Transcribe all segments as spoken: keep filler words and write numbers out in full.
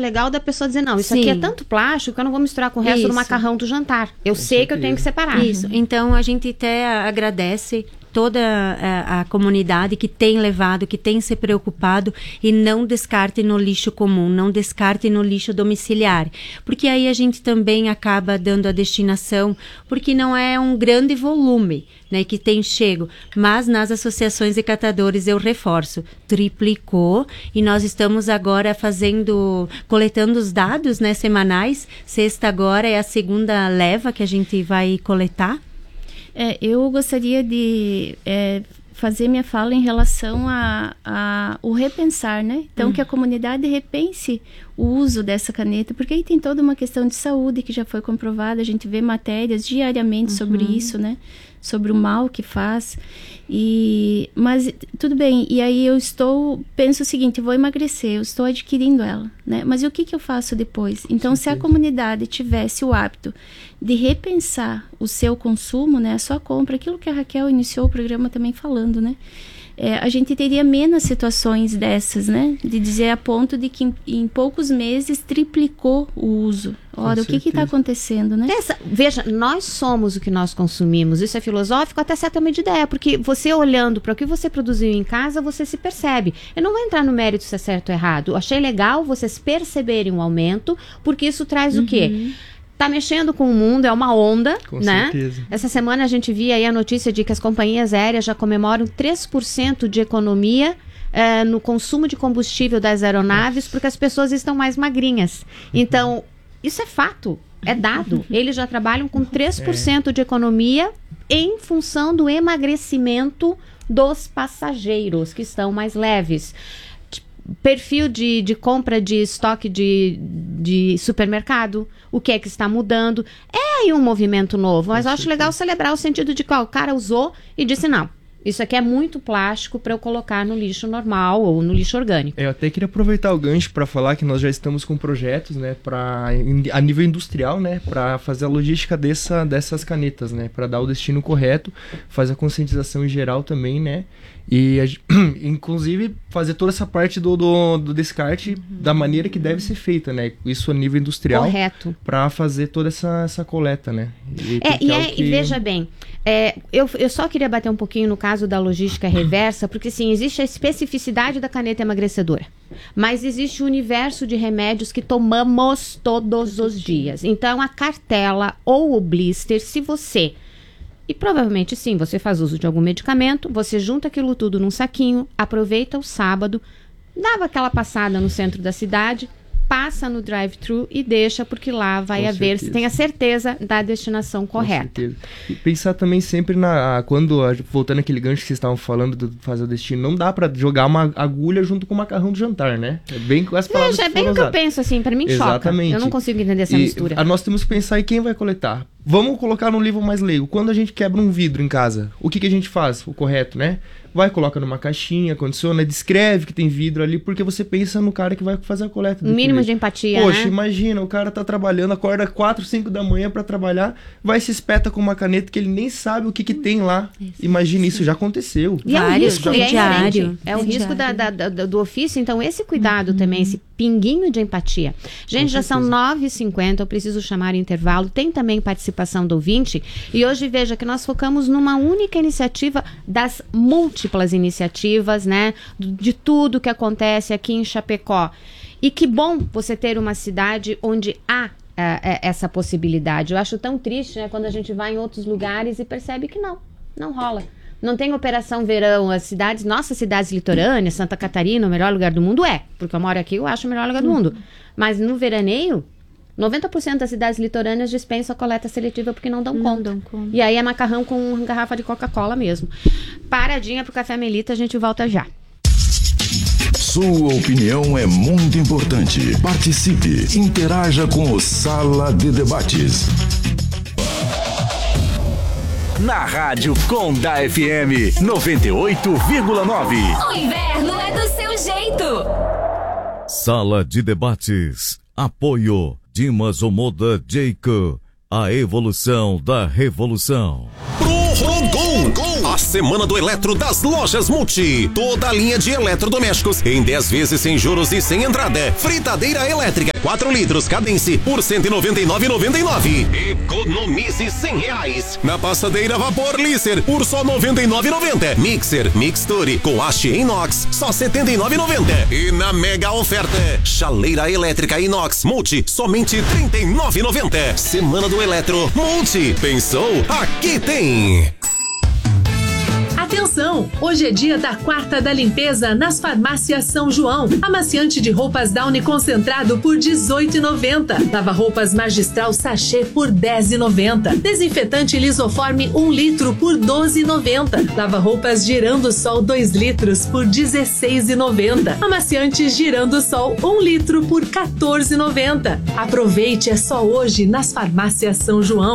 legal da pessoa dizer, não, isso Sim. aqui é tanto plástico que eu não vou misturar com o resto Isso. do macarrão do jantar. Eu Com sei certeza. que eu tenho que separar. Isso. Então, a gente até agradece toda a, a comunidade que tem levado, que tem se preocupado, e não descarte no lixo comum, não descarte no lixo domiciliar, porque aí a gente também acaba dando a destinação, porque não é um grande volume, né, que tem chego, mas nas associações de catadores, eu reforço, triplicou, e nós estamos agora fazendo, coletando os dados, né, semanais. Sexta agora é a segunda leva que a gente vai coletar. É, eu gostaria de é, fazer minha fala em relação a, a o repensar, né? Então, Hum. que a comunidade repense o uso dessa caneta, porque aí tem toda uma questão de saúde que já foi comprovada, a gente vê matérias diariamente Uhum. sobre isso, né? Sobre o mal que faz. E, mas tudo bem, e aí eu estou, penso o seguinte, vou emagrecer, eu estou adquirindo ela, né? Mas e o que, que eu faço depois? Então, se a comunidade tivesse o hábito de repensar o seu consumo, né? A sua compra, aquilo que a Raquel iniciou o programa também falando, né? É, a gente teria menos situações dessas, né? De dizer a ponto de que em, em poucos meses triplicou o uso. Ora, o que está acontecendo, né? Essa, veja, nós somos o que nós consumimos. Isso é filosófico até certa medida é, porque você olhando para o que você produziu em casa, você se percebe. Eu não vou entrar no mérito se é certo ou errado. Eu achei legal vocês perceberem um aumento, porque isso traz o quê? Tá mexendo com o mundo, é uma onda, Com né? certeza. Essa semana a gente via aí a notícia de que as companhias aéreas já comemoram três por cento de economia eh, no consumo de combustível das aeronaves, porque as pessoas estão mais magrinhas. Então, isso é fato, é dado. Eles já trabalham com três por cento de economia em função do emagrecimento dos passageiros, que estão mais leves. Perfil de, de compra de estoque de, de supermercado, o que é que está mudando. É aí um movimento novo, mas eu acho legal celebrar o sentido de que ó, o cara usou e disse não, isso aqui é muito plástico para eu colocar no lixo normal ou no lixo orgânico. Eu até queria aproveitar o gancho para falar que nós já estamos com projetos, né, pra, a nível industrial, né, para fazer a logística dessa, dessas canetas, né, para dar o destino correto, fazer a conscientização em geral também, né, e a, inclusive fazer toda essa parte do, do, do descarte uhum. da maneira que deve ser feita, né, isso a nível industrial. Correto. Para fazer toda essa, essa coleta, né. E, é, e, é, que... e veja bem, é, eu, eu só queria bater um pouquinho no caso da logística reversa, porque sim, existe a especificidade da caneta emagrecedora, mas existe o universo de remédios que tomamos todos os dias. Então a cartela ou o blister, se você, e provavelmente sim, você faz uso de algum medicamento, você junta aquilo tudo num saquinho, aproveita o sábado, dava aquela passada no centro da cidade, passa no drive-thru e deixa, porque lá vai Com haver, certeza. se tem a certeza da destinação correta. Com certeza. E pensar também sempre na, quando, voltando aquele gancho que vocês estavam falando do fazer o destino, não dá pra jogar uma agulha junto com o macarrão do jantar, né? É bem com as palavras Veja, é que bem foram o que eu usadas. penso, assim, pra mim Exatamente. choca. Eu não consigo entender essa e mistura. A, nós temos que pensar em quem vai coletar. Vamos colocar num livro mais leigo. Quando a gente quebra um vidro em casa, o que, que a gente faz? O correto, né? Vai, coloca numa caixinha, condiciona, descreve que tem vidro ali, porque você pensa no cara que vai fazer a coleta. Um mínimo de empatia, Poxa, né? imagina, o cara tá trabalhando, acorda quatro, cinco da manhã pra trabalhar, vai se espeta com uma caneta que ele nem sabe o que que tem lá. Imagina, isso já aconteceu. E é um Vários, risco, é e é diário. inerente. É o É risco da, diário. da, da- do ofício, então esse cuidado também, esse pinguinho de empatia. Gente, já são nove e cinquenta, eu preciso chamar o intervalo. Tem também participação do ouvinte. E hoje, veja que nós focamos numa única iniciativa das múltiplas iniciativas, né? De tudo que acontece aqui em Chapecó. E que bom você ter uma cidade onde há é, é, essa possibilidade. Eu acho tão triste, né? Quando a gente vai em outros lugares e percebe que não, não rola. Não tem operação verão, as cidades, nossas cidades litorâneas, Santa Catarina, o melhor lugar do mundo é, porque eu moro aqui, eu acho o melhor lugar do mundo. Mas no veraneio, noventa por cento das cidades litorâneas dispensam a coleta seletiva porque não dão Não conta. dão conta. E aí é macarrão com garrafa de Coca-Cola mesmo. Paradinha pro Café Melita, a gente volta já. Sua opinião é muito importante. Participe, interaja com o Sala de Debates. Na Rádio Conda F M noventa e oito vírgula nove. O inverno é do seu jeito. Sala de Debates. Apoio Dimas Omoda Jeico. A evolução da revolução. Pro Chegou a Semana do Eletro das Lojas Multi. Toda a linha de eletrodomésticos em dez vezes sem juros e sem entrada. Fritadeira elétrica quatro litros Cadence por cento e noventa e nove reais e noventa e nove centavos. Economize cem reais. Na passadeira Vapor Lícer por só noventa e nove reais e noventa centavos. Mixer Mixture com haste inox só setenta e nove reais e noventa centavos. E na mega oferta, chaleira elétrica inox Multi somente trinta e nove reais e noventa centavos. Semana do Eletro Multi. Pensou? Aqui tem. Atenção! Hoje é dia da quarta da limpeza nas farmácias São João. Amaciante de roupas Downy concentrado por dezoito reais e noventa centavos. Lava-roupas Magistral Sachê por dez reais e noventa centavos. Desinfetante Lisoforme um litro por doze reais e noventa centavos. Lava-roupas Girando Sol dois litros por dezesseis reais e noventa centavos. Amaciante Girando Sol um litro por quatorze reais e noventa centavos. Aproveite, é só hoje nas farmácias São João.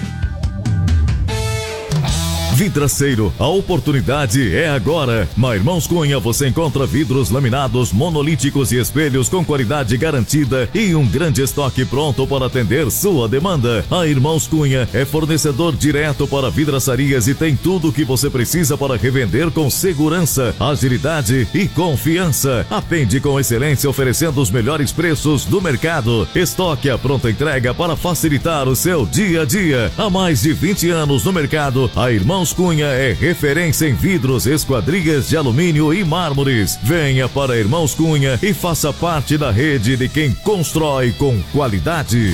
Vidraceiro, a oportunidade é agora. Na Irmãos Cunha você encontra vidros laminados, monolíticos e espelhos com qualidade garantida e um grande estoque pronto para atender sua demanda. A Irmãos Cunha é fornecedor direto para vidraçarias e tem tudo o que você precisa para revender com segurança, agilidade e confiança. Atende com excelência oferecendo os melhores preços do mercado. Estoque a pronta entrega para facilitar o seu dia a dia. Há mais de vinte anos no mercado, a Irmãos Cunha é referência em vidros, esquadrias de alumínio e mármores. Venha para Irmãos Cunha e faça parte da rede de quem constrói com qualidade.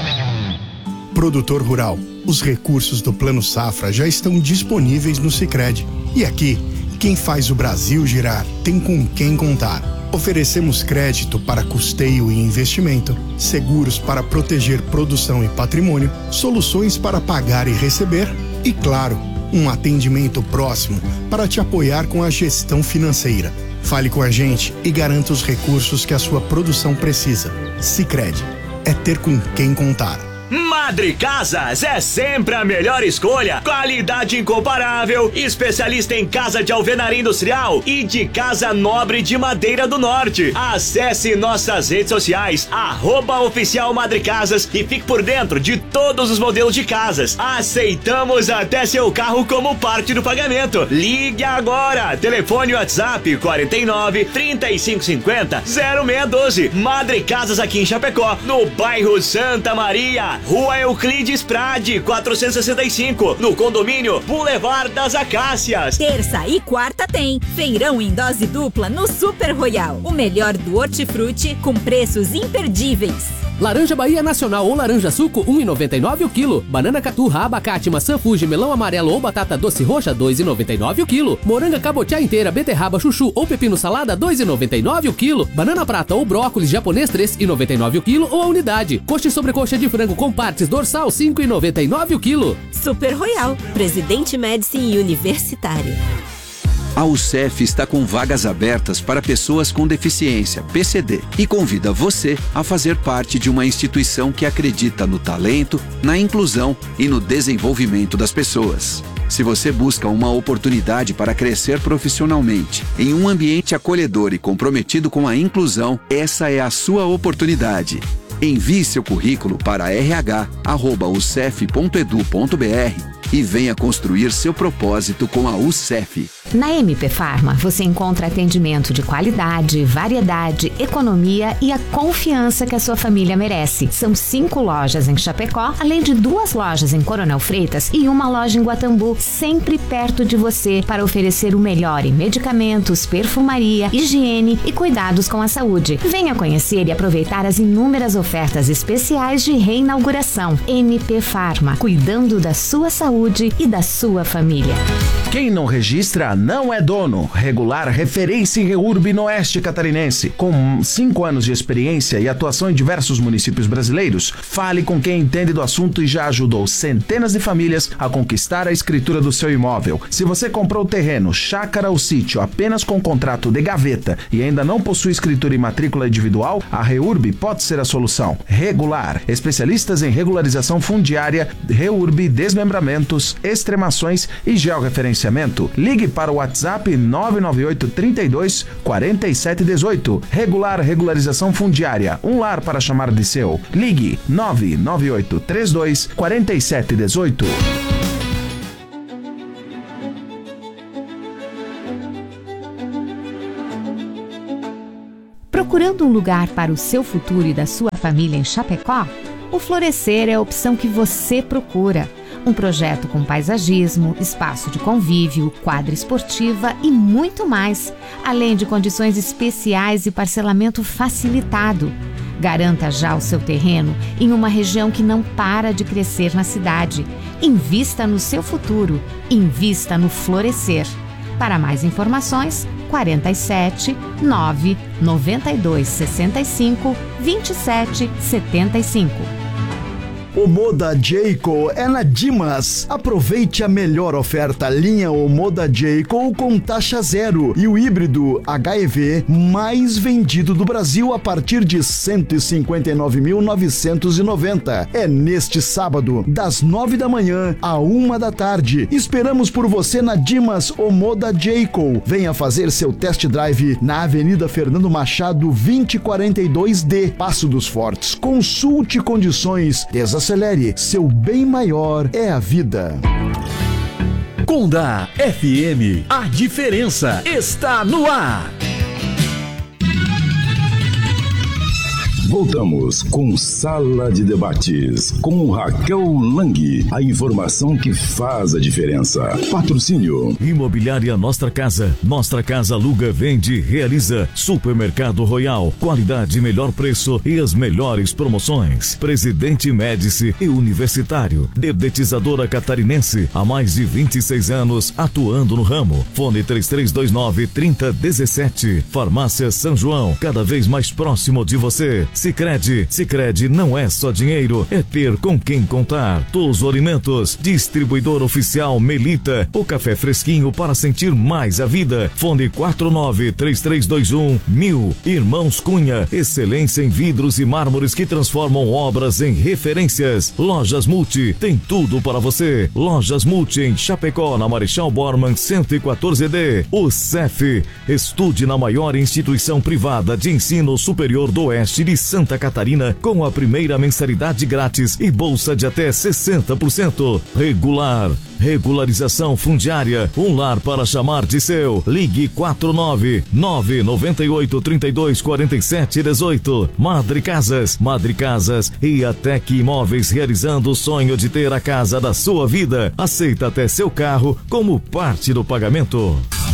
Produtor rural, os recursos do Plano Safra já estão disponíveis no Sicredi. E aqui, quem faz o Brasil girar tem com quem contar. Oferecemos crédito para custeio e investimento, seguros para proteger produção e patrimônio, soluções para pagar e receber e, claro, um atendimento próximo para te apoiar com a gestão financeira. Fale com a gente e garanta os recursos que a sua produção precisa. Sicredi, é ter com quem contar. Madre Casas é sempre a melhor escolha. Qualidade incomparável, especialista em casa de alvenaria industrial e de casa nobre de madeira do norte. Acesse nossas redes sociais, arroba oficial Madre Casas e fique por dentro de todos os modelos de casas. Aceitamos até seu carro como parte do pagamento. Ligue agora, telefone WhatsApp quarenta e nove, trinta e cinco cinquenta, zero seis um dois. Madre Casas aqui em Chapecó, no bairro Santa Maria, Rua Euclides Prade, quatrocentos e sessenta e cinco, no condomínio Boulevard das Acácias. Terça e quarta tem feirão em dose dupla no Super Royal. O melhor do hortifruti com preços imperdíveis. Laranja Bahia Nacional ou laranja suco, um real e noventa e nove o quilo. Banana caturra, abacate, maçã Fuji, melão amarelo ou batata doce roxa, dois reais e noventa e nove o quilo. Moranga cabotiá inteira, beterraba, chuchu ou pepino salada, dois reais e noventa e nove o quilo. Banana prata ou brócolis japonês, três reais e noventa e nove o quilo ou a unidade. Coxa e sobrecoxa de frango com partes dorsal, cinco reais e noventa e nove o quilo. Super Royal, Presidente Médici Universitário. A U C E F está com vagas abertas para pessoas com deficiência, P C D, e convida você a fazer parte de uma instituição que acredita no talento, na inclusão e no desenvolvimento das pessoas. Se você busca uma oportunidade para crescer profissionalmente, em um ambiente acolhedor e comprometido com a inclusão, essa é a sua oportunidade. Envie seu currículo para r h arroba u c e f ponto e d u ponto b r e venha construir seu propósito com a U C E F. Na M P Farma, você encontra atendimento de qualidade, variedade, economia e a confiança que a sua família merece. São cinco lojas em Chapecó, além de duas lojas em Coronel Freitas e uma loja em Guatambu, sempre perto de você para oferecer o melhor em medicamentos, perfumaria, higiene e cuidados com a saúde. Venha conhecer e aproveitar as inúmeras ofertas especiais de reinauguração. M P Farma, cuidando da sua saúde e da sua família. Quem não registra não é dono. Regular referência em REURB no Oeste Catarinense. Com cinco anos de experiência e atuação em diversos municípios brasileiros, fale com quem entende do assunto e já ajudou centenas de famílias a conquistar a escritura do seu imóvel. Se você comprou terreno, chácara ou sítio apenas com contrato de gaveta e ainda não possui escritura e matrícula individual, a REURB pode ser a solução. Regular, especialistas em regularização fundiária, REURB, desmembramentos, extremações e georreferenciamento. Ligue para o WhatsApp nove nove oito, trinta e dois, quarenta e sete dezoito. Regular Regularização Fundiária, um lar para chamar de seu. Ligue nove nove oito, trinta e dois, quarenta e sete dezoito. Procurando um lugar para o seu futuro e da sua família em Chapecó? O Florescer é a opção que você procura. Um projeto com paisagismo, espaço de convívio, quadra esportiva e muito mais, além de condições especiais e parcelamento facilitado. Garanta já o seu terreno em uma região que não para de crescer na cidade. Invista no seu futuro. Invista no Florescer. Para mais informações, quarenta e sete, nove, noventa e dois, sessenta e cinco, vinte e sete, setenta e cinco. O Moda Jayco é na Dimas. Aproveite a melhor oferta linha Omoda Jayco com taxa zero e o híbrido H E V mais vendido do Brasil a partir de cento e cinquenta e nove mil novecentos e noventa. É neste sábado, das nove da manhã à uma da tarde. Esperamos por você na Dimas Omoda Jayco. Venha fazer seu test drive na Avenida Fernando Machado vinte e quarenta e dois D, Passo dos Fortes. Consulte condições. Desacelere, seu bem maior é a vida. Conda F M, a diferença está no ar. Voltamos com Sala de Debates, com Raquel Lang. A informação que faz a diferença. Patrocínio. Imobiliária Nossa Casa. Nossa Casa aluga, vende, realiza. Supermercado Royal. Qualidade, melhor preço e as melhores promoções. Presidente Médici e Universitário. Dedetizadora Catarinense. Há mais de vinte e seis anos atuando no ramo. Fone três três dois nove, três zero um sete. Farmácia São João. Cada vez mais próximo de você. Sicredi, Sicredi não é só dinheiro, é ter com quem contar. Todos os alimentos, distribuidor oficial Melita, o café fresquinho para sentir mais a vida. Fone quatro nove três três dois um mil. Irmãos Cunha, excelência em vidros e mármores que transformam obras em referências. Lojas Multi, tem tudo para você. Lojas Multi em Chapecó, na Marechal Bormann cento e quatorze D. O C E F, estude na maior instituição privada de ensino superior do Oeste de Santa Catarina com a primeira mensalidade grátis e bolsa de até sessenta por cento. Regular, regularização fundiária, um lar para chamar de seu. Ligue quatro nove nove nove oito, três dois, quatro sete um oito. Madre Casas, Madre Casas e a Tec Imóveis, realizando o sonho de ter a casa da sua vida. Aceita até seu carro como parte do pagamento.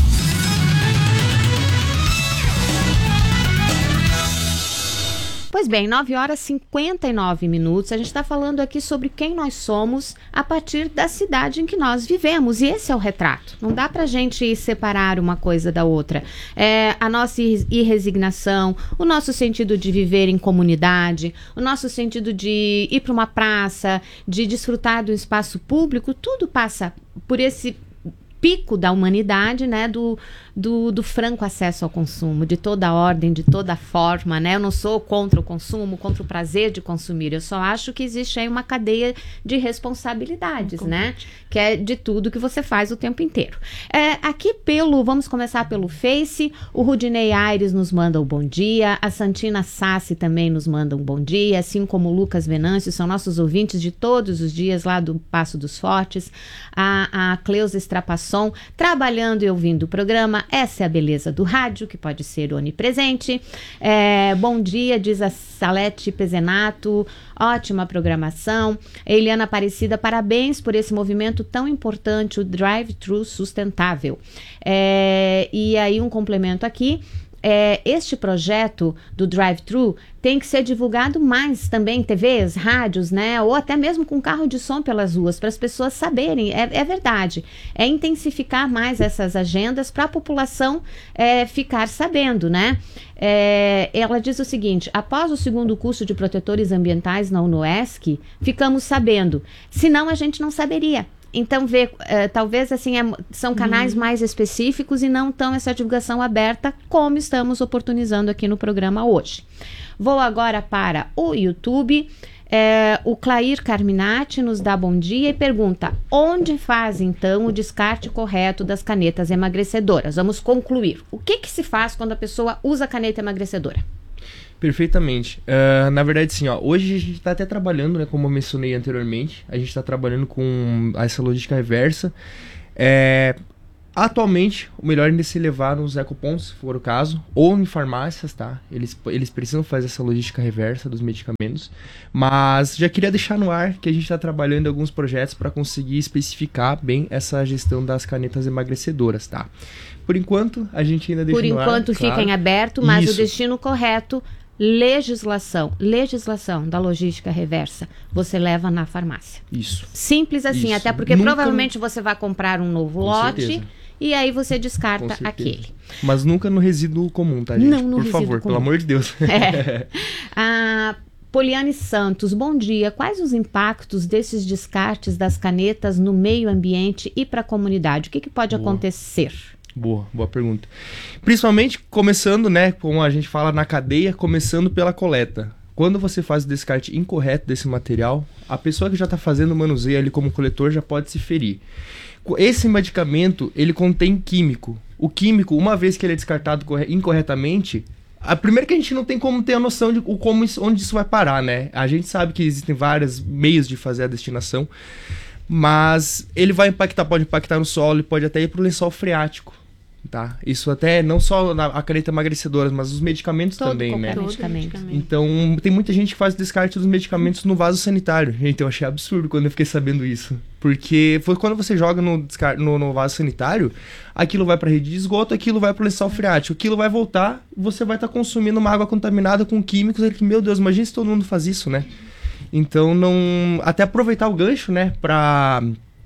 Pois bem, nove horas e cinquenta e nove minutos, a gente está falando aqui sobre quem nós somos a partir da cidade em que nós vivemos, e esse é o retrato. Não dá pra gente separar uma coisa da outra. É, a nossa irresignação, o nosso sentido de viver em comunidade, o nosso sentido de ir para uma praça, de desfrutar do espaço público, tudo passa por esse pico da humanidade, né, do, do, do franco acesso ao consumo, de toda ordem, de toda forma, né? Eu não sou contra o consumo, contra o prazer de consumir, eu só acho que existe aí uma cadeia de responsabilidades, né? Que é de tudo que você faz o tempo inteiro. É, aqui pelo, vamos começar pelo Face, o Rudinei Aires nos manda um bom dia, a Santina Sassi também nos manda um bom dia, assim como o Lucas Venâncio, são nossos ouvintes de todos os dias lá do Passo dos Fortes, a, a Cleusa Estrapasson, trabalhando e ouvindo o programa. Essa é a beleza do rádio, que pode ser onipresente. É, bom dia, diz a Salete Pezenato, ótima programação. Eliana Aparecida, parabéns por esse movimento tão importante, o Drive-Thru Sustentável. É, e aí um complemento aqui. É, este projeto do drive-thru tem que ser divulgado mais também em T Vs, rádios, né? Ou até mesmo com carro de som pelas ruas, para as pessoas saberem. É, é verdade. É intensificar mais essas agendas para a população é, ficar sabendo, né? É, ela diz o seguinte: após o segundo curso de protetores ambientais na UNOESC, ficamos sabendo. Senão a gente não saberia. Então, vê, uh, talvez assim, é, são canais uhum. mais específicos e não tão essa divulgação aberta como estamos oportunizando aqui no programa hoje. Vou agora para o YouTube. É, o Clair Carminati nos dá bom dia e pergunta: onde faz então o descarte correto das canetas emagrecedoras? Vamos concluir. O que, que se faz quando a pessoa usa caneta emagrecedora? Perfeitamente. Uh, na verdade, sim, ó, hoje a gente está até trabalhando, né, como eu mencionei anteriormente, a gente está trabalhando com essa logística reversa. É, Atualmente, o melhor ainda é se levar nos ecopontos, se for o caso, ou em farmácias, tá? Eles, eles precisam fazer essa logística reversa dos medicamentos. Mas já queria deixar no ar que a gente está trabalhando em alguns projetos para conseguir especificar bem essa gestão das canetas emagrecedoras, tá? Por enquanto, a gente ainda deixa Por no ar. enquanto fica claro. em aberto, mas Isso. o destino correto, legislação, legislação da logística reversa, você leva na farmácia. Isso. Simples assim, Isso. até porque Nunca... provavelmente você vai comprar um novo Com lote certeza. e aí você descarta Com certeza. aquele. Mas nunca no resíduo comum, tá, gente? Não no Por resíduo favor, comum. pelo amor de Deus. É. A Poliane Santos, bom dia. Quais os impactos desses descartes das canetas no meio ambiente e para a comunidade? O que, que pode Boa. acontecer? Boa, boa pergunta. Principalmente começando, né, como a gente fala na cadeia, começando pela coleta. Quando você faz o descarte incorreto desse material, a pessoa que já está fazendo o manuseio ali como coletor já pode se ferir. Esse medicamento, ele contém químico. O químico, uma vez que ele é descartado corre- incorretamente, a primeira que a gente não tem como ter a noção de o como isso, onde isso vai parar, né? A gente sabe que existem vários meios de fazer a destinação, mas ele vai impactar, pode impactar no solo e pode até ir para o lençol freático. Tá? Isso até não só na, a caneta emagrecedora, mas os medicamentos Todo também, né? medicamento. Então, tem muita gente que faz o descarte dos medicamentos no vaso sanitário. Gente, eu achei absurdo quando eu fiquei sabendo isso. Porque foi quando você joga no, descar- no, no vaso sanitário, aquilo vai para a rede de esgoto, aquilo vai para o lençol freático, aquilo vai voltar, você vai estar tá consumindo uma água contaminada com químicos. Que, meu Deus, imagina se todo mundo faz isso, né? Então, não... até aproveitar o gancho, né, para...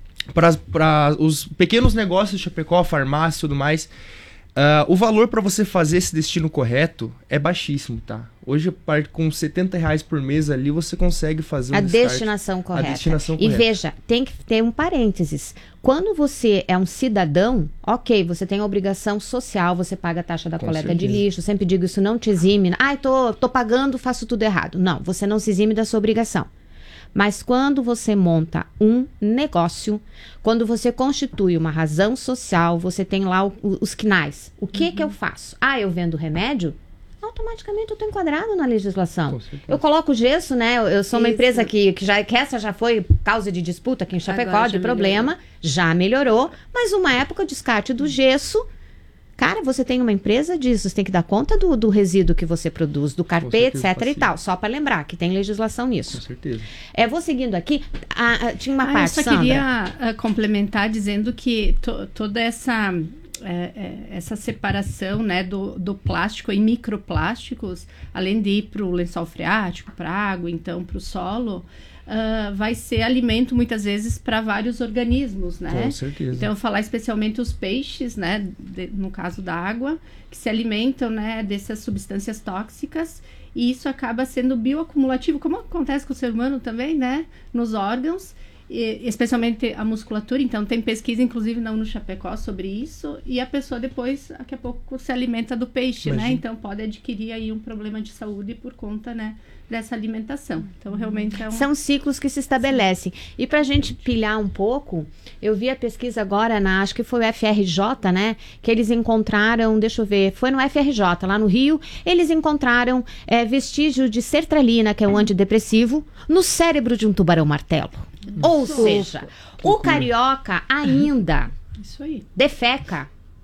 para os pequenos negócios de Chapecó, farmácia e tudo mais, uh, o valor para você fazer esse destino correto é baixíssimo, tá? Hoje, com setenta reais por mês ali, você consegue fazer um a descarte. destinação correta. A destinação e correta. veja, tem que ter um parênteses. Quando você é um cidadão, ok, você tem a obrigação social, você paga a taxa da Com coleta certeza. de lixo, sempre digo, isso não te exime. Ai, tô, tô pagando, faço tudo errado. Não, você não se exime da sua obrigação. Mas quando você monta um negócio, quando você constitui uma razão social, você tem lá o, o, os quinais. O que Uhum. que eu faço? Ah, eu vendo remédio? Automaticamente eu estou enquadrado na legislação. Com certeza. Eu coloco gesso, né? Eu, eu sou uma Isso. empresa que, que, já, que essa já foi causa de disputa aqui em Chapecó, Agora de já problema. melhorou. Já melhorou. Mas uma época o descarte do gesso... Cara, você tem uma empresa disso, você tem que dar conta do, do resíduo que você produz, do carpê, certeza, etc e passivo. tal. Só para lembrar que tem legislação Com nisso. certeza. É, vou seguindo aqui. Ah, ah, tinha uma Ah, parte, eu só Sandra. queria ah, complementar dizendo que to- toda essa, é, é, essa separação, né, do, do plástico em microplásticos, além de ir para o lençol freático, para a água, então para o solo, ah, vai ser alimento muitas vezes para vários organismos, né? Com certeza. Então, falar especialmente os peixes, né, de- no caso da água, que se alimentam, né, dessas substâncias tóxicas, e isso acaba sendo bioacumulativo, como acontece com o ser humano também, né, nos órgãos, e, especialmente a musculatura. Então, tem pesquisa, inclusive, na UNO Chapecó sobre isso, e a pessoa depois, daqui a pouco, se alimenta do peixe, Imagina. né? Então, pode adquirir aí um problema de saúde por conta, né, dessa alimentação. Então, realmente é um... São ciclos que se estabelecem. E para a gente pilhar um pouco, eu vi a pesquisa agora na, acho que foi o F R J, né? Que eles encontraram, deixa eu ver, foi no F R J, lá no Rio, eles encontraram é, vestígio de sertralina, que é um antidepressivo, no cérebro de um tubarão-martelo. Ou seja, o carioca ainda Isso aí. defeca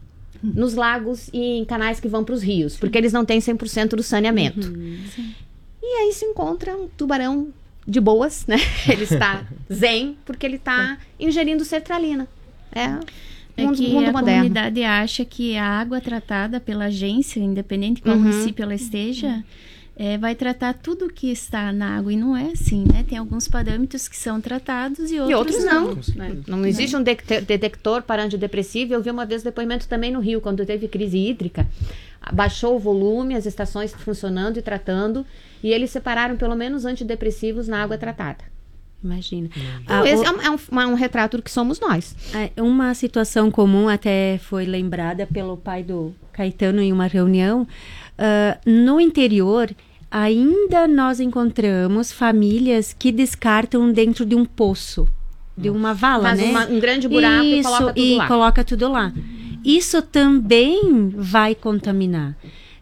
nos lagos e em canais que vão para os rios, porque eles não têm cem por cento do saneamento. E aí se encontra um tubarão de boas, né? Ele está zen, porque ele está ingerindo sertralina. É, É mundo, que mundo a moderno. comunidade acha que a água tratada pela agência, independente de qual Uhum. município ela esteja, é, vai tratar tudo que está na água. E não é assim, né? Tem alguns parâmetros que são tratados e outros, E outros não. né? Não existe um detector, detector para antidepressivo. Eu vi uma vez depoimento também no Rio, quando teve crise hídrica. Baixou o volume, as estações funcionando e tratando, e eles separaram pelo menos antidepressivos na água tratada. Imagina. Então, Ah, esse o- é, um, é um- é um retrato do que somos nós. É, uma situação comum até foi lembrada pelo pai do Caetano em uma reunião. Ah, no interior, ainda nós encontramos famílias que descartam dentro de um poço, de uma vala, Faz né? uma- um grande buraco e Isso, coloca tudo e lá. coloca tudo lá. Isso também vai contaminar.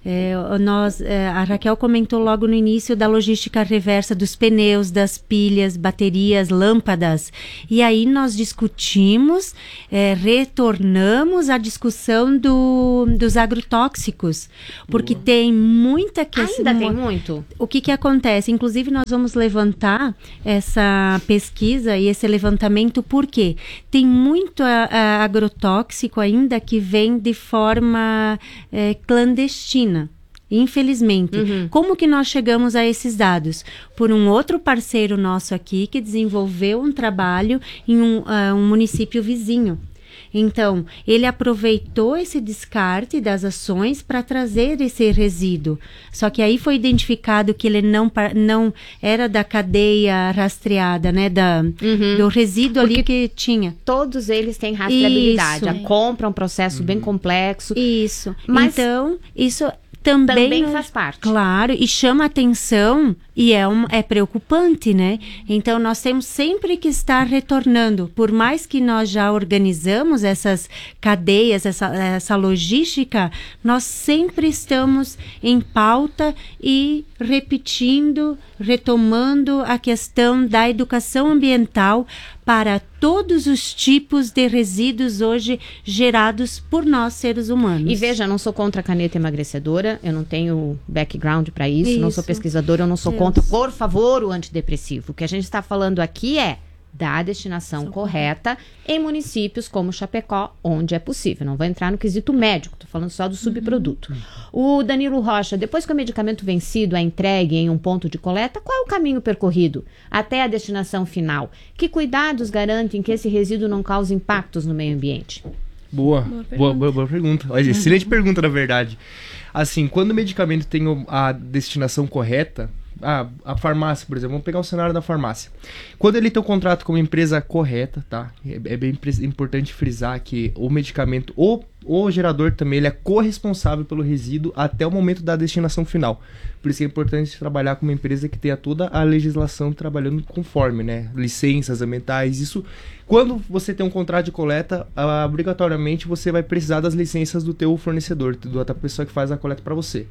É, nós, é, a Raquel comentou logo no início da logística reversa dos pneus, das pilhas, baterias, lâmpadas. E aí nós discutimos, é, retornamos à discussão do, dos agrotóxicos, porque Boa. tem muita questão. Ainda tem muito? O que que acontece? Inclusive nós vamos levantar essa pesquisa e esse levantamento, porque tem muito a, a agrotóxico ainda que vem de forma é, clandestina. Infelizmente. Uhum. Como que nós chegamos a esses dados? Por um outro parceiro nosso aqui que desenvolveu um trabalho em um, uh, um município vizinho. Então, ele aproveitou esse descarte das ações para trazer esse resíduo. Só que aí foi identificado que ele não, não era da cadeia rastreada, né? Da, uhum. Do resíduo Porque ali que tinha. Todos eles têm rastreabilidade. Isso. A compra é um processo uhum. bem complexo. Isso. Mas então, isso... Também, também faz parte. Claro, e chama atenção e é, um, é preocupante, né? Então, nós temos sempre que estar retornando. Por mais que nós já organizamos essas cadeias, essa, essa logística, nós sempre estamos em pauta e repetindo, retomando a questão da educação ambiental para todos os tipos de resíduos hoje gerados por nós, seres humanos. E veja, eu não sou contra a caneta emagrecedora, eu não tenho background para isso, isso, não sou pesquisadora, eu não sou Deus. contra, por favor, o antidepressivo. O que a gente está falando aqui é da destinação São correta em municípios como Chapecó, onde é possível. Não vou entrar no quesito médico, estou falando só do subproduto. Uhum. O Danilo Rocha, depois que o medicamento vencido é entregue em um ponto de coleta, qual é o caminho percorrido até a destinação final? Que cuidados garantem que esse resíduo não cause impactos no meio ambiente? Boa, boa pergunta. Boa, boa, boa pergunta. Olha, excelente uhum. pergunta, na verdade. Assim, quando o medicamento tem a destinação correta, Ah, a farmácia, por exemplo, vamos pegar o cenário da farmácia. Quando ele tem o contrato com uma empresa correta, tá? É, é bem importante frisar que o medicamento, o, o gerador também, ele é corresponsável pelo resíduo até o momento da destinação final. Por isso que é importante trabalhar com uma empresa que tenha toda a legislação trabalhando conforme, né? Licenças ambientais, isso... Quando você tem um contrato de coleta, uh, obrigatoriamente você vai precisar das licenças do teu fornecedor, da outra pessoa que faz a coleta para você.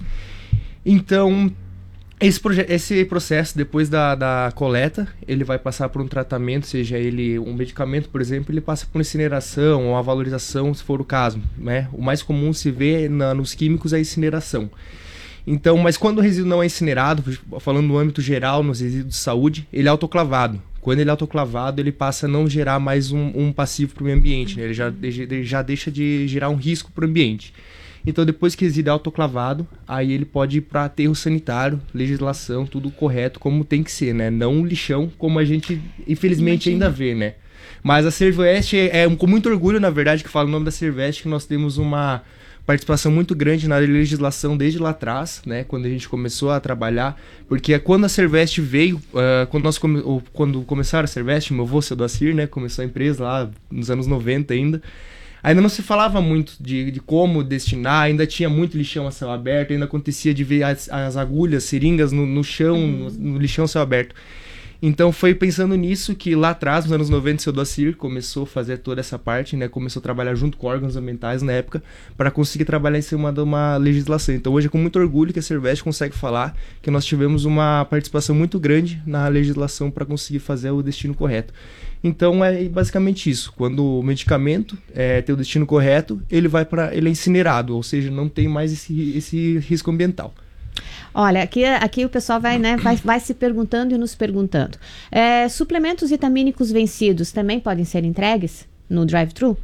Então... Esse, esse processo, depois da, da coleta, ele vai passar por um tratamento, seja ele um medicamento, por exemplo, ele passa por incineração ou a valorização, se for o caso, né? O mais comum se vê na, nos químicos é a incineração. Então, mas quando o resíduo não é incinerado, falando no âmbito geral, nos resíduos de saúde, ele é autoclavado. Quando ele é autoclavado, ele passa a não gerar mais um, um passivo para o meio ambiente, né? Ele já, ele já deixa de gerar um risco para o ambiente. Então, depois que o resíduo é autoclavado, aí ele pode ir para aterro sanitário, legislação, tudo correto, como tem que ser, né? Não um lixão, como a gente, infelizmente, Imagina. ainda vê, né? Mas a Serveste é, é com muito orgulho, na verdade, que falo o nome da Serveste, que nós temos uma participação muito grande na legislação desde lá atrás, né? Quando a gente começou a trabalhar, porque quando a Serveste veio, uh, quando, nós come, ou, quando começaram a Serveste, meu avô, seu Dacir, né? Começou a empresa lá nos anos noventa ainda, ainda não se falava muito de, de como destinar, ainda tinha muito lixão a céu aberto, ainda acontecia de ver as, as agulhas, seringas no, no chão, uhum. no, no lixão a céu aberto. Então foi pensando nisso que lá atrás, nos anos noventa, o seu Dacir começou a fazer toda essa parte, né? Começou a trabalhar junto com órgãos ambientais na época para conseguir trabalhar em cima de uma legislação. Então hoje é com muito orgulho que a Serveste consegue falar que nós tivemos uma participação muito grande na legislação para conseguir fazer o destino correto. Então é basicamente isso. Quando o medicamento é, tem o destino correto, ele vai para, ele é incinerado, ou seja, não tem mais esse, esse risco ambiental. Olha, aqui, aqui o pessoal vai, né, vai, vai se perguntando e nos perguntando. É, suplementos vitamínicos vencidos também podem ser entregues no drive-thru?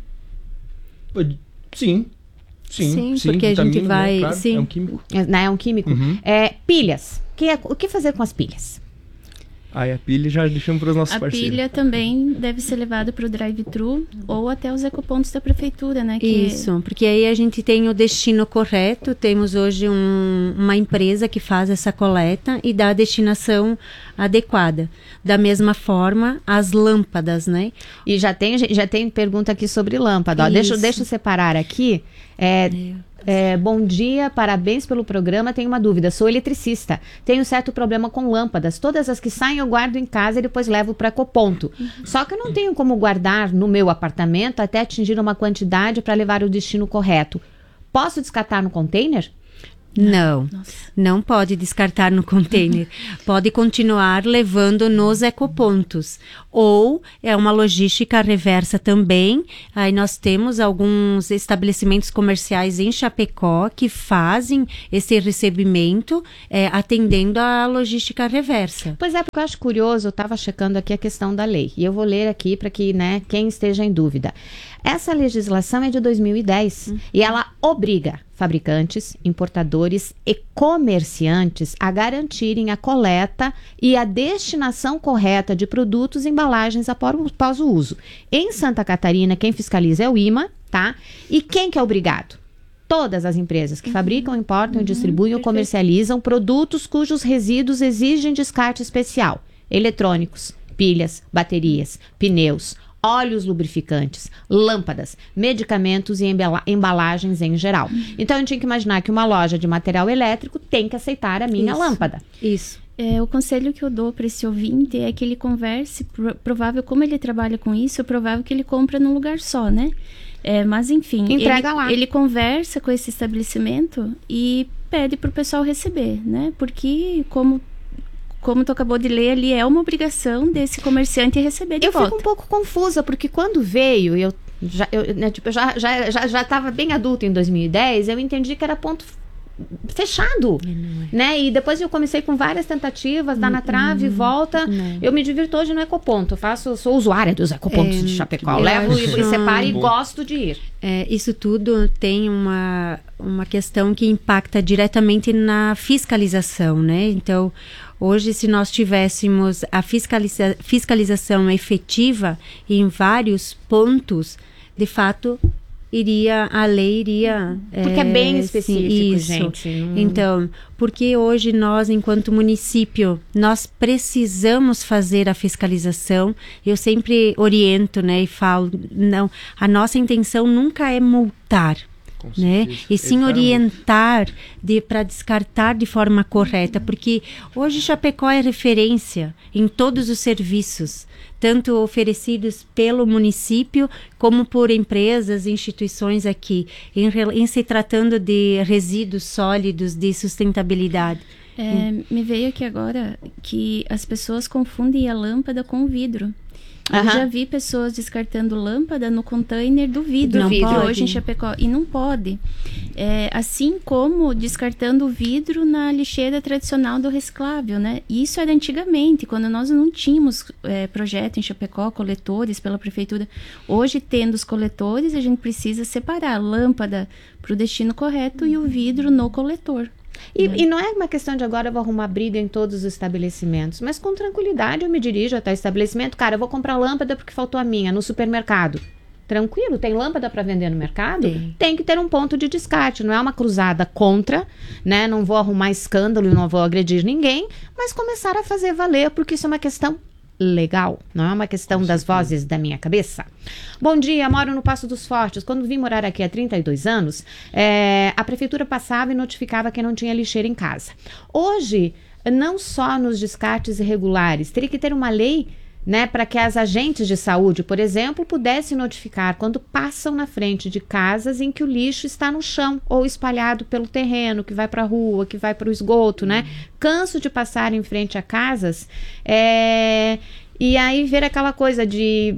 Sim. Sim, sim, sim, porque a gente vai... Né, claro, sim. É um químico. É, né, é um químico. Uhum. É, pilhas. Que é, o que fazer com as pilhas? Aí a pilha já deixamos para os nossos a parceiros. A pilha também deve ser levada para o drive-thru ou até os ecopontos da prefeitura, né? Que... Isso, porque aí a gente tem o destino correto, temos hoje um, uma empresa que faz essa coleta e dá a destinação adequada. Da mesma forma, as lâmpadas, né? E já tem, já tem pergunta aqui sobre lâmpada. Ó, deixa, deixa eu separar aqui. É... É, bom dia, parabéns pelo programa. Tenho uma dúvida, sou eletricista. Tenho certo problema com lâmpadas. Todas as que saem eu guardo em casa e depois levo para ecoponto. Só que eu não tenho como guardar no meu apartamento até atingir uma quantidade para levar o destino correto. Posso descartar no container? Não, Nossa. não pode descartar no container. Pode continuar levando nos ecopontos. Ou é uma logística reversa também. Aí nós temos alguns estabelecimentos comerciais em Chapecó que fazem esse recebimento é, atendendo a logística reversa. Pois é, porque eu acho curioso, eu estava checando aqui a questão da lei. E eu vou ler aqui para que, né, quem esteja em dúvida. Essa legislação é de dois mil e dez uhum. e ela obriga fabricantes, importadores e comerciantes a garantirem a coleta e a destinação correta de produtos e embalagens após o uso. Em Santa Catarina, quem fiscaliza é o I M A, tá? E quem que é obrigado? Todas as empresas que uhum. fabricam, importam, uhum. distribuem ou comercializam produtos cujos resíduos exigem descarte especial. Eletrônicos, pilhas, baterias, pneus, óleos lubrificantes, lâmpadas, medicamentos e embala- embalagens em geral. Uhum. Então, eu tinha que imaginar que uma loja de material elétrico tem que aceitar a minha Isso. lâmpada. Isso. É, o conselho que eu dou para esse ouvinte é que ele converse, pro, provável, como ele trabalha com isso, é provável que ele compra num lugar só, né? É, mas, enfim, Entrega ele, lá. ele conversa com esse estabelecimento e pede para o pessoal receber, né? Porque, como Como tu acabou de ler ali, é uma obrigação desse comerciante receber de eu volta. Eu fico um pouco confusa, porque quando veio, eu já eu, né, tipo, eu já já já já estava bem adulta em dois mil e dez, eu entendi que era ponto fechado, é. né? E depois eu comecei com várias tentativas, dá na trave, hum, volta. Não. Eu me divirto hoje no ecoponto. Eu faço, sou usuária dos ecopontos é, de Chapecó. Eu levo acho... e, e separo e gosto de ir. É, isso tudo tem uma, uma questão que impacta diretamente na fiscalização, né? Então, hoje, se nós tivéssemos a fiscaliza- fiscalização efetiva em vários pontos, de fato, iria, a lei iria... Porque é, é bem específico, sim, isso. gente. Hum. Então, porque hoje nós, enquanto município, nós precisamos fazer a fiscalização. Eu sempre oriento, né, e falo, não, a nossa intenção nunca é multar, né? E sim orientar de, para descartar de forma correta, porque hoje Chapecó é referência em todos os serviços, tanto oferecidos pelo município como por empresas e instituições aqui, em, em se tratando de resíduos sólidos de sustentabilidade. É, hum. Me veio aqui agora que as pessoas confundem a lâmpada com o vidro. Eu uhum. já vi pessoas descartando lâmpada no container do vidro, do vidro hoje em Chapecó, e não pode. É, assim como descartando o vidro na lixeira tradicional do reciclável, né? Isso era antigamente, quando nós não tínhamos é, projeto em Chapecó, coletores pela prefeitura. Hoje, tendo os coletores, a gente precisa separar a lâmpada para o destino correto e o vidro no coletor. E, é. e não é uma questão de agora eu vou arrumar briga em todos os estabelecimentos, mas com tranquilidade eu me dirijo até o estabelecimento. Cara, eu vou comprar lâmpada porque faltou a minha no supermercado. Tranquilo, tem lâmpada para vender no mercado? Tem. Tem que ter um ponto de descarte, não é uma cruzada contra, né? Não vou arrumar escândalo e não vou agredir ninguém, mas começar a fazer valer, porque isso é uma questão legal, não é uma questão das vozes da minha cabeça. Bom dia, moro no Passo dos Fortes. Quando vim morar aqui há trinta e dois anos, é, a prefeitura passava e notificava que não tinha lixeira em casa. Hoje, não só nos descartes irregulares, teria que ter uma lei, né, para que as agentes de saúde, por exemplo, pudessem notificar quando passam na frente de casas em que o lixo está no chão ou espalhado pelo terreno, que vai para a rua, que vai para o esgoto, né? Canso de passar em frente a casas é, e aí ver aquela coisa de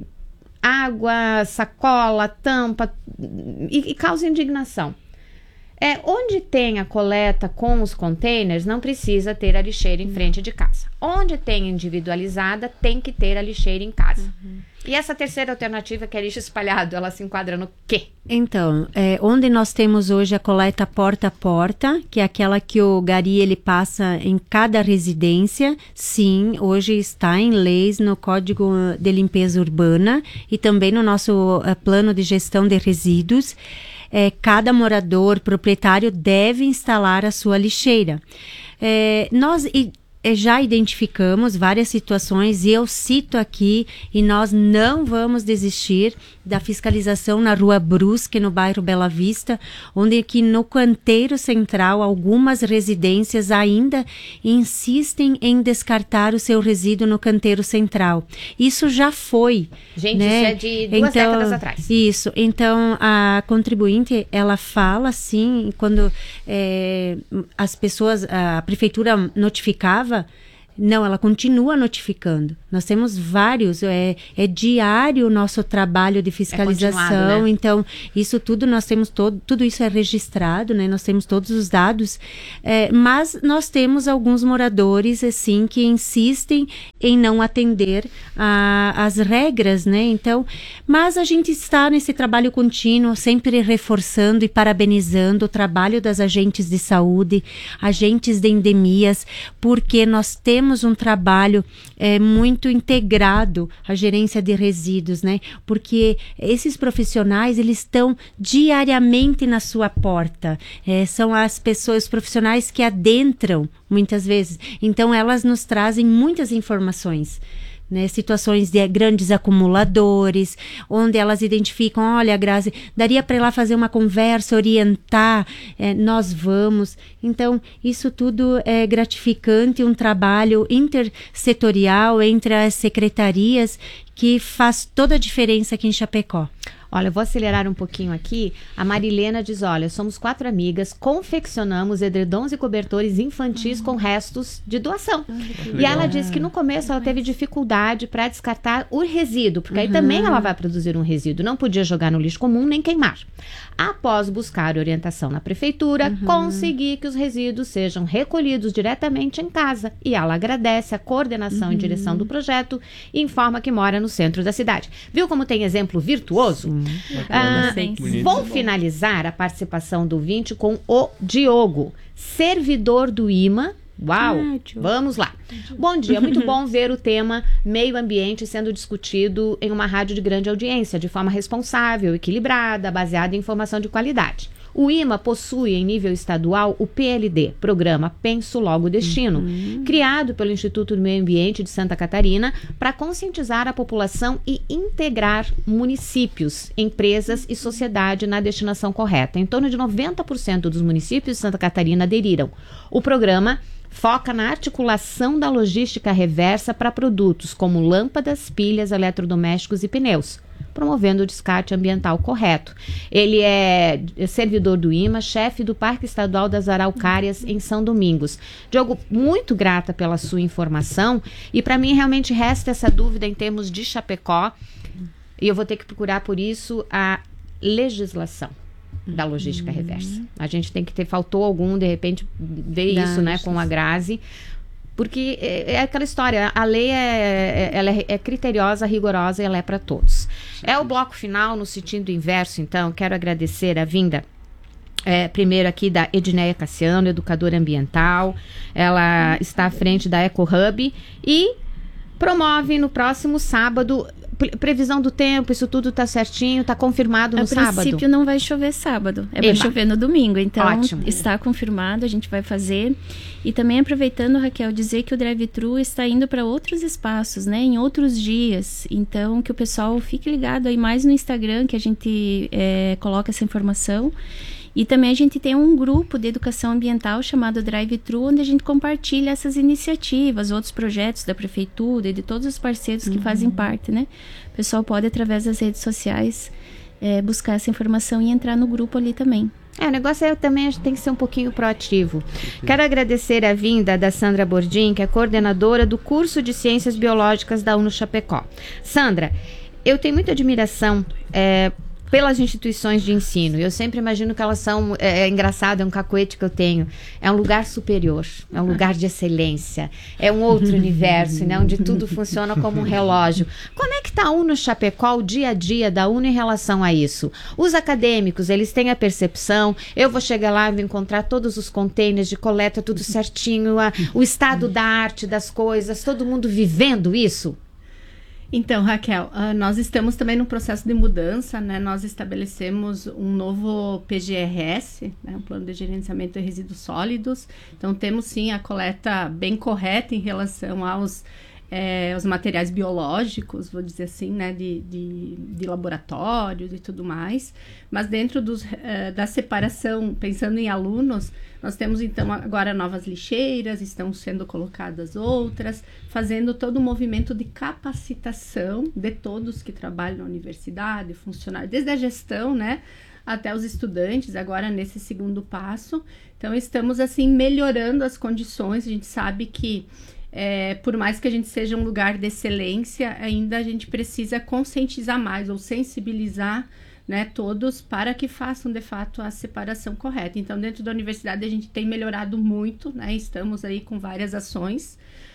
água, sacola, tampa e, e causa indignação. É, onde tem a coleta com os containers, não precisa ter a lixeira em frente de casa. Onde tem individualizada, tem que ter a lixeira em casa. Uhum. E essa terceira alternativa, que é lixo espalhado, ela se enquadra no quê? Então, é, onde nós temos hoje a coleta porta a porta, que é aquela que o gari ele passa em cada residência, sim, hoje está em leis no Código de Limpeza Urbana e também no nosso uh, plano de gestão de resíduos. É, cada morador, proprietário deve instalar a sua lixeira. É, nós, e já identificamos várias situações e eu cito aqui, e nós não vamos desistir da fiscalização na Rua Brusque, no bairro Bela Vista, onde aqui no canteiro central algumas residências ainda insistem em descartar o seu resíduo no canteiro central. Isso já foi. Gente, né? Isso é de duas então, décadas atrás. Isso. Então, a contribuinte, ela fala assim, quando é, as pessoas, a prefeitura notificava, não, ela continua notificando. Nós temos vários, é, é diário o nosso trabalho de fiscalização, é, né? Então isso tudo nós temos, todo, tudo isso é registrado, né? Nós temos todos os dados, é, mas nós temos alguns moradores assim que insistem em não atender a, as regras, né? Então, mas a gente está nesse trabalho contínuo, sempre reforçando e parabenizando o trabalho das agentes de saúde, agentes de endemias, porque nós temos um trabalho é, muito integrado à gerência de resíduos, né? Porque esses profissionais, eles estão diariamente na sua porta. É, são as pessoas, os profissionais que adentram, muitas vezes. Então, elas nos trazem muitas informações. Né, situações de grandes acumuladores, onde elas identificam, olha, Grazi, daria para ir lá fazer uma conversa, orientar, é, nós vamos. Então, isso tudo é gratificante, um trabalho intersetorial entre as secretarias que faz toda a diferença aqui em Chapecó. Olha, eu vou acelerar um pouquinho aqui. A Marilena diz, olha, somos quatro amigas, confeccionamos edredons e cobertores infantis uhum. com restos de doação. Uhum. E ela disse que no começo ela teve dificuldade para descartar o resíduo, porque uhum. aí também ela vai produzir um resíduo. Não podia jogar no lixo comum nem queimar. Após buscar orientação na prefeitura, uhum. consegui que os resíduos sejam recolhidos diretamente em casa. E ela agradece a coordenação uhum. e direção do projeto e informa que mora no centro da cidade. Viu como tem exemplo virtuoso? Ah, vou finalizar a participação do ouvinte com o Diogo, servidor do I M A. Uau, ah, vamos lá. Bom dia, muito bom ver o tema meio ambiente sendo discutido em uma rádio de grande audiência, de forma responsável, equilibrada, baseada em informação de qualidade. O I M A possui em nível estadual o P L D, Programa Penso Logo Destino, uhum. criado pelo Instituto do Meio Ambiente de Santa Catarina para conscientizar a população e integrar municípios, empresas e sociedade na destinação correta. Em torno de noventa por cento dos municípios de Santa Catarina aderiram. O programa foca na articulação da logística reversa para produtos como lâmpadas, pilhas, eletrodomésticos e pneus, promovendo o descarte ambiental correto. Ele é servidor do I M A, chefe do Parque Estadual das Araucárias em São Domingos. Diogo, muito grata pela sua informação, e para mim realmente resta essa dúvida em termos de Chapecó, e eu vou ter que procurar por isso a legislação da logística uhum. reversa. A gente tem que ter, faltou algum, de repente, ver da isso, né, com a Grazi, porque é, é aquela história, a lei é, é, ela é, é criteriosa, rigorosa, e ela é para todos. Sim. É o bloco final, no sentido inverso, então, quero agradecer a vinda, é, primeiro aqui da Edneia Cassiano, educadora ambiental, ela está à frente da EcoHub e promove no próximo sábado, previsão do tempo, isso tudo tá certinho, tá confirmado no sábado? A princípio não vai chover sábado, é para chover no domingo, então ótimo. Está confirmado, a gente vai fazer. E também aproveitando, Raquel, dizer que o drive-thru está indo para outros espaços, né, em outros dias, então que o pessoal fique ligado aí mais no Instagram, que a gente é, coloca essa informação. E também a gente tem um grupo de educação ambiental chamado Drive-Thru, onde a gente compartilha essas iniciativas, outros projetos da prefeitura e de todos os parceiros que uhum. fazem parte, né? O pessoal pode, através das redes sociais, é, buscar essa informação e entrar no grupo ali também. É, o negócio é também, a gente tem que ser um pouquinho proativo. Quero agradecer a vinda da Sandra Bordim, que é coordenadora do curso de Ciências Biológicas da UNO Chapecó. Sandra, eu tenho muita admiração é, pelas instituições de ensino. Eu sempre imagino que elas são, é, é engraçado, é um cacoete que eu tenho, é um lugar superior, é um lugar de excelência, é um outro universo, né, onde tudo funciona como um relógio. Como é que está a UNO Chapecó, o dia a dia da UNO em relação a isso? Os acadêmicos, eles têm a percepção, eu vou chegar lá e vou encontrar todos os containers de coleta, tudo certinho, a, o estado da arte das coisas, todo mundo vivendo isso? Então, Raquel, uh, nós estamos também no processo de mudança, né? Nós estabelecemos um novo P G R S, né? Um plano de gerenciamento de resíduos sólidos. Então, temos sim a coleta bem correta em relação aos é, os materiais biológicos, vou dizer assim, né? De, de, de laboratórios e tudo mais. Mas dentro dos, uh, da separação, pensando em alunos, nós temos, então, agora novas lixeiras, estão sendo colocadas outras, fazendo todo o movimento de capacitação de todos que trabalham na universidade, funcionários, desde a gestão, né, até os estudantes, agora nesse segundo passo. Então, estamos, assim, melhorando as condições. A gente sabe que, é, por mais que a gente seja um lugar de excelência, ainda a gente precisa conscientizar mais ou sensibilizar, né, todos para que façam de fato a separação correta. Então, dentro da universidade a gente tem melhorado muito, né, estamos aí com várias ações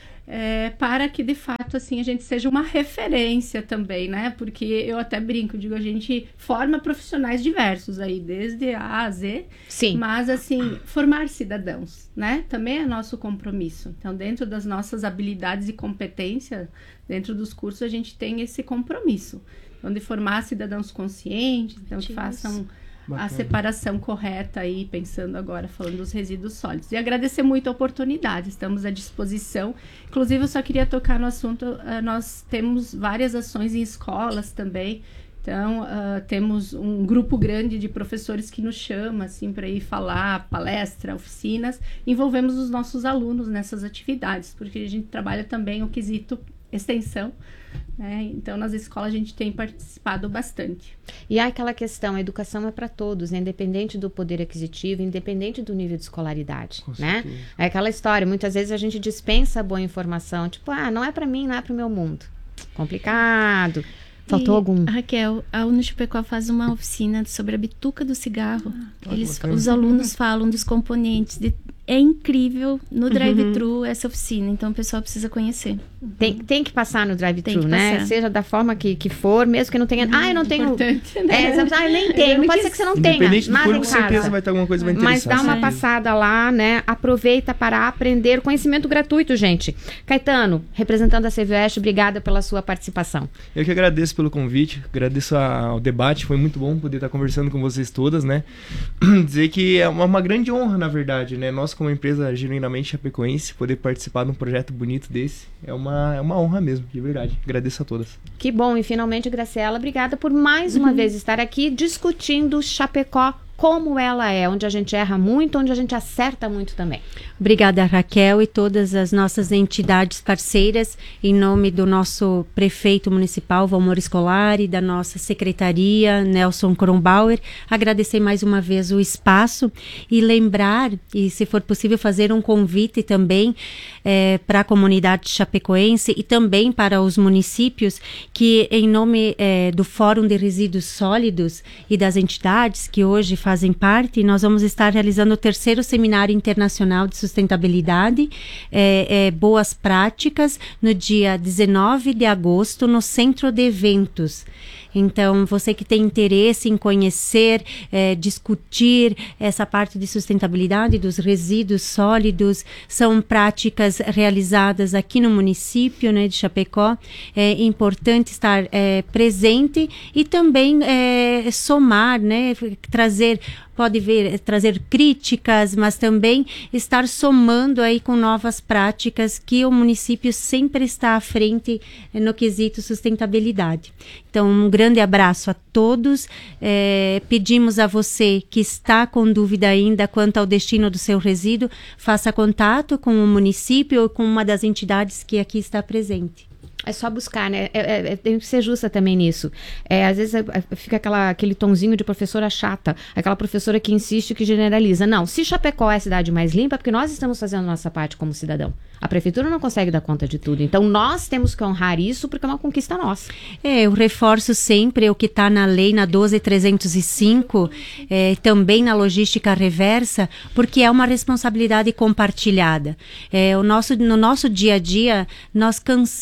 é, para que de fato assim a gente seja uma referência também, né, porque eu até brinco, digo, a gente forma profissionais diversos aí, desde A a Z, sim, mas assim, formar cidadãos, né, também é nosso compromisso. Então, dentro das nossas habilidades e competências, dentro dos cursos a gente tem esse compromisso. Então, de formar cidadãos conscientes, então que façam Bacana. a separação correta aí, pensando agora, falando dos resíduos sólidos. E agradecer muito a oportunidade, estamos à disposição. Inclusive, eu só queria tocar no assunto, uh, nós temos várias ações em escolas também. Então, uh, temos um grupo grande de professores que nos chama, assim, para ir falar, palestra, oficinas. Envolvemos os nossos alunos nessas atividades, porque a gente trabalha também o quesito extensão, né? Então, nas escolas a gente tem participado bastante. E há aquela questão, a educação é para todos, né? Independente do poder aquisitivo, independente do nível de escolaridade, Com né? Certeza. É aquela história, muitas vezes a gente dispensa a boa informação, tipo, ah, não é para mim, não é para o meu mundo. Complicado. Faltou e, algum? Raquel, a Unochapecó faz uma oficina sobre a bituca do cigarro. Ah, Eles, os alunos falam dos componentes. De, é incrível no drive-thru uhum. essa oficina. Então, o pessoal precisa conhecer. Tem, tem que passar no drive-thru, né? Passar. Seja da forma que, que for, mesmo que não tenha... Uhum. Ah, eu não tenho... Importante, né? É, ah, eu nem tenho. Pode ser que você não tenha. Independente do com certeza vai ter alguma coisa mais interessante. Mas dá uma passada lá, né? Aproveita para aprender. Conhecimento gratuito, gente. Caetano, representando a CVUeste, obrigada pela sua participação. Eu que agradeço pelo convite, agradeço ao debate, foi muito bom poder estar conversando com vocês todas, né? Dizer que é uma, uma grande honra, na verdade, né? Nós, como empresa genuinamente chapecoense, poder participar de um projeto bonito desse, é uma, é uma honra mesmo, de verdade. Agradeço a todas. Que bom, e finalmente, Graciela, obrigada por mais uma uhum. vez estar aqui discutindo Chapecó como ela é, onde a gente erra muito, onde a gente acerta muito também. Obrigada, Raquel, e todas as nossas entidades parceiras, em nome do nosso prefeito municipal, Valmor Scolari, da nossa secretaria, Nelson Kronbauer, agradecer mais uma vez o espaço e lembrar, e se for possível, fazer um convite também é, para a comunidade chapecoense e também para os municípios, que em nome é, do Fórum de Resíduos Sólidos e das entidades que hoje fazem parte, nós vamos estar realizando o terceiro Seminário Internacional de Sustentabilidade, é, é, Boas Práticas, no dia dezenove de agosto, no Centro de Eventos. Então, você que tem interesse em conhecer, é, discutir essa parte de sustentabilidade dos resíduos sólidos, são práticas realizadas aqui no município, né, de Chapecó. É importante estar é, presente e também é, somar, né, trazer, pode ver, trazer críticas, mas também estar somando aí com novas práticas que o município sempre está à frente no quesito sustentabilidade. Então, um grande abraço a todos. É, pedimos a você que está com dúvida ainda quanto ao destino do seu resíduo, faça contato com o município ou com uma das entidades que aqui está presente. É só buscar, né? É, é, é, tem que ser justa também nisso. É, às vezes é, é, fica aquela, aquele tonzinho de professora chata, aquela professora que insiste, que generaliza. Não, se Chapecó é a cidade mais limpa, é porque nós estamos fazendo a nossa parte como cidadão. A prefeitura não consegue dar conta de tudo. Então, nós temos que honrar isso, porque é uma conquista nossa. É, eu reforço sempre o que está na lei, na doze mil trezentos e cinco, é, também na logística reversa, porque é uma responsabilidade compartilhada. É, o nosso, no nosso dia a dia, nós cansamos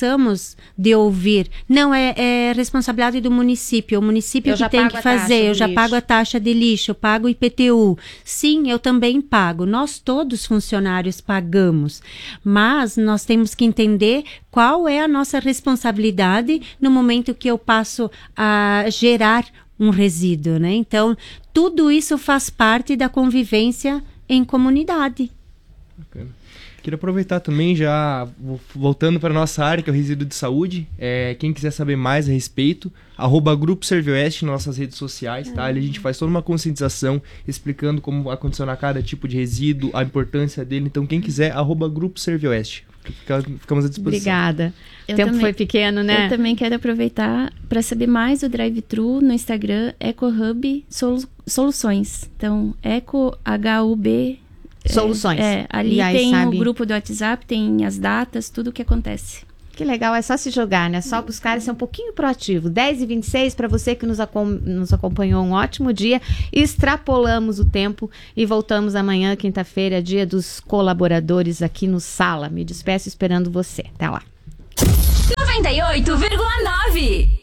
paramos de ouvir. Não, é, é responsabilidade do município. O município Eu que já tem pago que a taxa fazer. do Eu já lixo. pago a taxa de lixo, eu pago o I P T U. Sim, eu também pago. Nós todos funcionários pagamos. Mas nós temos que entender qual é a nossa responsabilidade no momento que eu passo a gerar um resíduo, né? Então, tudo isso faz parte da convivência em comunidade. Bacana. Queria aproveitar também, já voltando para a nossa área, que é o resíduo de saúde. É, quem quiser saber mais a respeito, arroba Grupo Servioeste nas nossas redes sociais, tá? Ali a gente faz toda uma conscientização explicando como acondicionar cada tipo de resíduo, a importância dele. Então, quem quiser, arroba Grupo Servioeste. Fica, ficamos à disposição. Obrigada. Eu o tempo também, foi pequeno, né? Eu também quero aproveitar para saber mais do drive-thru no Instagram, EcoHub Solu- Soluções. Então, Eco H U B Soluções. É, é, ali E aí, tem sabe? o grupo do WhatsApp, tem as datas, tudo o que acontece. Que legal, é só se jogar, né? Só buscar e ser um pouquinho proativo. dez e vinte e seis, para você que nos, acom- nos acompanhou, um ótimo dia. Extrapolamos o tempo e voltamos amanhã, quinta-feira, dia dos colaboradores aqui no Sala. Me despeço esperando você. Até lá. noventa e oito vírgula nove.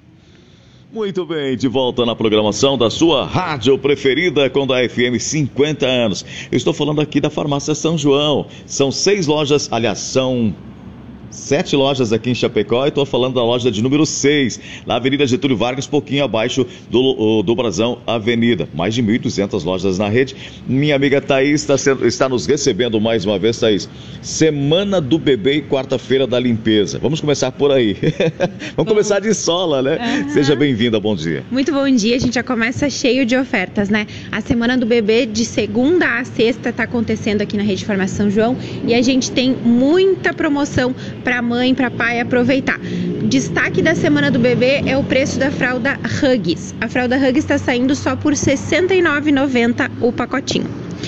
Muito bem, de volta na programação da sua rádio preferida com da F M cinquenta anos. Eu estou falando aqui da Farmácia São João. São seis lojas, aliás, são sete lojas aqui em Chapecó, e estou falando da loja de número seis, na Avenida Getúlio Vargas, pouquinho abaixo do, do Brasão Avenida. Mais de mil e duzentas lojas na rede. Minha amiga Thaís está, sendo, está nos recebendo mais uma vez, Thaís. Semana do Bebê e quarta-feira da limpeza. Vamos começar por aí. Vamos começar de sola, né? Uhum. Seja bem-vinda, bom dia. Muito bom dia, a gente já começa cheio de ofertas, né? A Semana do Bebê de segunda a sexta está acontecendo aqui na Rede Farmácia São João, e a gente tem muita promoção para mãe, para pai aproveitar. Destaque da Semana do Bebê é o preço da fralda Huggies. A fralda Huggies está saindo só por sessenta e nove reais e noventa centavos o pacotinho.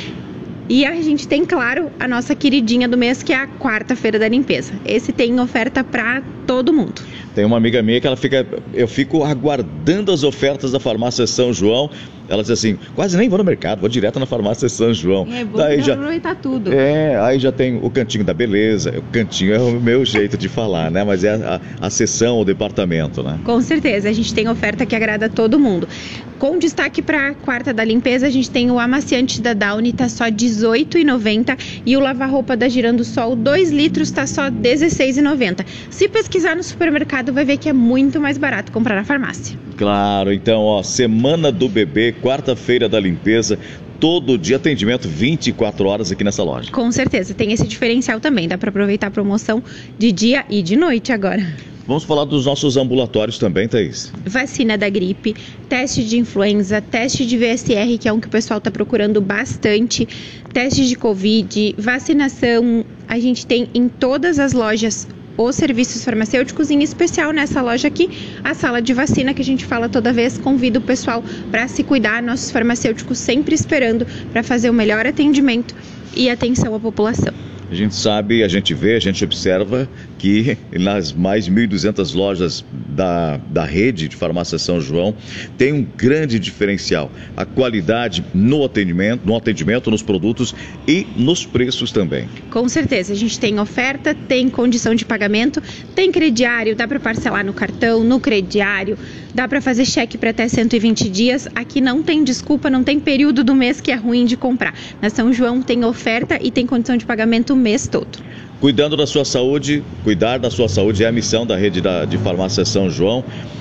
E a gente tem, claro, a nossa queridinha do mês, que é a quarta-feira da limpeza. Esse tem oferta para todo mundo. Tem uma amiga minha que ela fica, eu fico aguardando as ofertas da Farmácia São João. Ela diz assim, quase nem vou no mercado, vou direto na Farmácia São João. É bom Daí já aproveitar tudo. É, aí já tem o cantinho da beleza. O cantinho é o meu jeito de falar, né? Mas é a, a seção, o departamento, né? Com certeza, a gente tem oferta que agrada a todo mundo. Com destaque para a quarta da limpeza, a gente tem o amaciante da Downy, tá só dezoito reais e noventa centavos, e o lava-roupa da Girando Sol, dois litros, tá só dezesseis reais e noventa centavos. Se pesquisar no supermercado, vai ver que é muito mais barato comprar na farmácia. Claro, então, ó, Semana do Bebê, quarta-feira da limpeza, todo dia atendimento vinte e quatro horas aqui nessa loja. Com certeza, tem esse diferencial também, dá para aproveitar a promoção de dia e de noite agora. Vamos falar dos nossos ambulatórios também, Thaís. Vacina da gripe, teste de influenza, teste de V S R, que é um que o pessoal está procurando bastante, teste de Covid, vacinação. A gente tem em todas as lojas os serviços farmacêuticos, em especial nessa loja aqui, a sala de vacina, que a gente fala toda vez. Convido o pessoal para se cuidar, nossos farmacêuticos sempre esperando para fazer o melhor atendimento e atenção à população. A gente sabe, a gente vê, a gente observa que nas mais de mil e duzentas lojas da, da rede de Farmácia São João tem um grande diferencial. A qualidade no atendimento, no atendimento, nos produtos e nos preços também. Com certeza, a gente tem oferta, tem condição de pagamento, tem crediário, dá para parcelar no cartão, no crediário, dá para fazer cheque para até cento e vinte dias. Aqui não tem desculpa, não tem período do mês que é ruim de comprar. Na São João tem oferta e tem condição de pagamento o mês todo. Cuidando da sua saúde, cuidar da sua saúde é a missão da rede da, de Farmácia São João.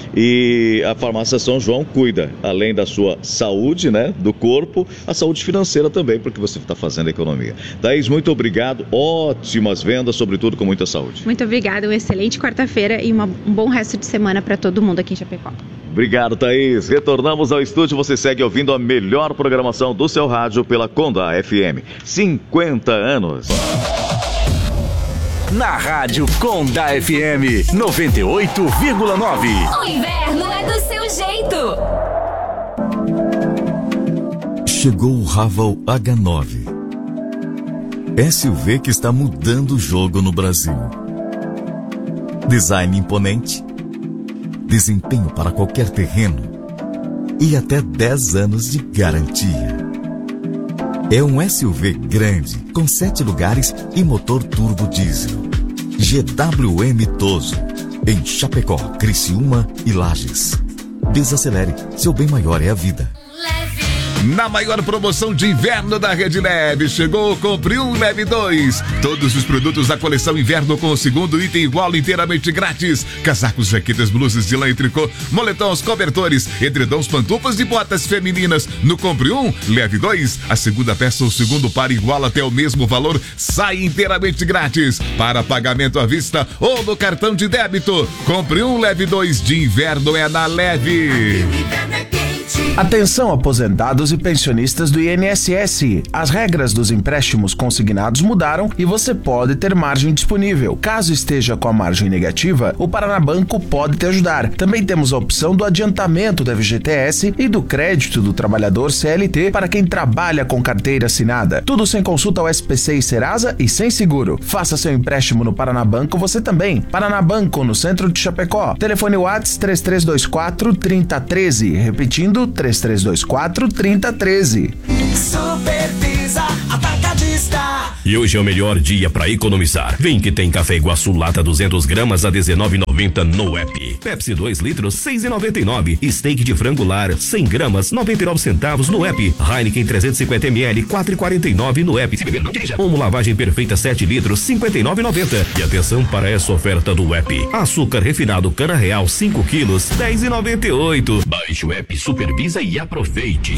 E a Farmácia São João cuida, além da sua saúde, né, do corpo, a saúde financeira também, porque você está fazendo economia. Thaís, muito obrigado, ótimas vendas, sobretudo com muita saúde. Muito obrigada, uma excelente quarta-feira e uma, um bom resto de semana para todo mundo aqui em Chapecó. Obrigado, Thaís. Retornamos ao estúdio, você segue ouvindo a melhor programação do seu rádio pela Conda F M. cinquenta anos. Na rádio Conda F M noventa e oito vírgula nove. O inverno é do seu jeito. Chegou o Raval H nove. S U V que está mudando o jogo no Brasil. Design imponente, desempenho para qualquer terreno e até dez anos de garantia. É um S U V grande, com sete lugares e motor turbo diesel. G W M Toso, em Chapecó, Criciúma e Lages. Desacelere, seu bem maior é a vida. Na maior promoção de inverno da Rede Leve, chegou o Compre um, Leve dois. Todos os produtos da coleção inverno com o segundo item igual inteiramente grátis. Casacos, jaquetas, blusas de lã e tricô, moletons, cobertores, edredons, pantufas e botas femininas. No Compre um, Leve dois, a segunda peça ou segundo par igual até o mesmo valor sai inteiramente grátis. Para pagamento à vista ou no cartão de débito. Compre um, Leve dois de inverno é na Leve. Atenção, aposentados e pensionistas do I N S S. As regras dos empréstimos consignados mudaram e você pode ter margem disponível. Caso esteja com a margem negativa, o Paraná Banco pode te ajudar. Também temos a opção do adiantamento do F G T S e do crédito do trabalhador C L T para quem trabalha com carteira assinada. Tudo sem consulta ao S P C e Serasa e sem seguro. Faça seu empréstimo no Paraná Banco você também. Paraná Banco, no centro de Chapecó. Telefone WhatsApp três três dois quatro, três zero um três. Repetindo, três três dois quatro, três zero um três. Supervisa Atacadista. E hoje é o melhor dia para economizar. Vem que tem Café Iguaçu lata duzentas gramas a dezenove reais e noventa centavos no app. Pepsi dois litros seis reais e noventa e nove centavos. Steak de frango lar cem gramas noventa e nove centavos no app. Heineken trezentos e cinquenta mililitros quatro reais e quarenta e nove centavos no app. Se beber, não dirija. Omo lavagem perfeita sete litros cinquenta e nove reais e noventa centavos. E atenção para essa oferta do app. Açúcar refinado Cana Real cinco quilos dez reais e noventa e oito centavos. Baixe o app, supervisa e aproveite.